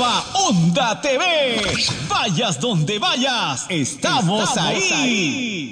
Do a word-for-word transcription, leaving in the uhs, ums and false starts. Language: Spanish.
Arroba Onda T V. Vayas donde vayas, estamos, estamos ahí. ahí.